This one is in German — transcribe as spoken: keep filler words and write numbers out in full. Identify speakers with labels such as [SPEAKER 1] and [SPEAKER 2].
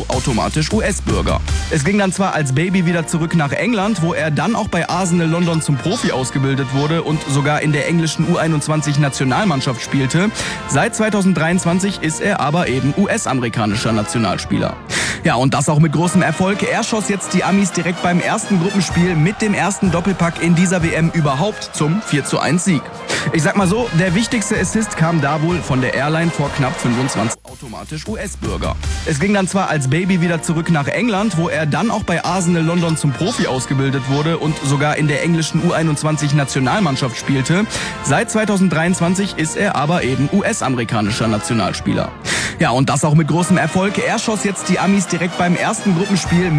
[SPEAKER 1] also automatisch U S-Bürger. Es ging dann zwar als Baby wieder zurück nach England, wo er dann auch bei Arsenal London zum Profi ausgebildet wurde und sogar in der englischen U einundzwanzig Nationalmannschaft spielte. Seit zweitausenddreiundzwanzig ist er aber eben U S-amerikanischer Nationalspieler. Ja, und das auch mit großem Erfolg. Er schoss jetzt die Amis direkt beim ersten Gruppenspiel mit dem ersten Doppelpack in dieser W M überhaupt zum vier zu eins Sieg. Ich sag mal so, der wichtigste Assist kam da wohl von der Airline vor knapp fünfundzwanzig automatisch U S-Bürger. Es ging dann zwar als Baby wieder zurück nach England, wo er dann auch bei Arsenal London zum Profi ausgebildet wurde und sogar in der englischen U einundzwanzig Nationalmannschaft spielte. Seit zweitausenddreiundzwanzig ist er aber eben U S-amerikanischer Nationalspieler. Ja, und das auch mit großem Erfolg. Er schoss jetzt die Amis direkt beim ersten Gruppenspiel